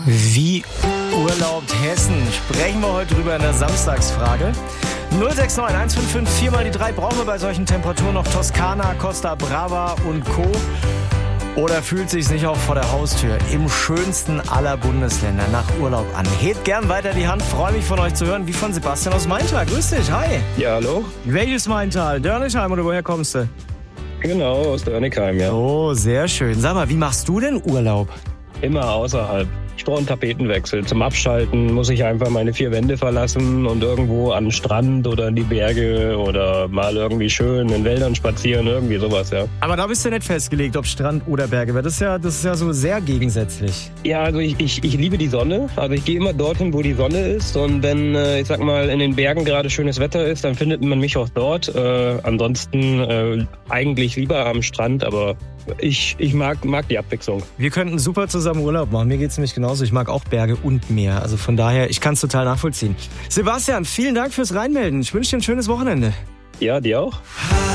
Wie urlaubt Hessen? Sprechen wir heute drüber in der Samstagsfrage. 069 155 4 mal die 3 brauchen wir bei solchen Temperaturen noch Toskana, Costa Brava und Co. Oder fühlt sich's nicht auch vor der Haustür im schönsten aller Bundesländer nach Urlaub an? Hebt gern weiter die Hand, freue mich von euch zu hören, wie von Sebastian aus Maintal. Grüß dich, hi. Ja, hallo. Welches Maintal? Dörnigheim oder woher kommst du? Genau, aus Dörnigheim, ja. Oh, sehr schön. Sag mal, wie machst du denn Urlaub? Immer außerhalb. Ich brauche einen Tapetenwechsel. Zum Abschalten muss ich einfach meine 4 Wände verlassen und irgendwo an den Strand oder in die Berge oder mal irgendwie schön in Wäldern spazieren, irgendwie sowas, ja. Aber da bist du nicht festgelegt, ob Strand oder Berge. Das ist ja so sehr gegensätzlich. Ja, also ich liebe die Sonne. Also ich gehe immer dorthin, wo die Sonne ist. Und wenn, ich sag mal, in den Bergen gerade schönes Wetter ist, dann findet man mich auch dort. Ansonsten eigentlich lieber am Strand, aber ich mag die Abwechslung. Wir könnten super zusammen Urlaub machen. Mir geht's nämlich genauso. Ich mag auch Berge und Meer. Also von daher, ich kann es total nachvollziehen. Sebastian, vielen Dank fürs Reinmelden. Ich wünsche dir ein schönes Wochenende. Ja, dir auch.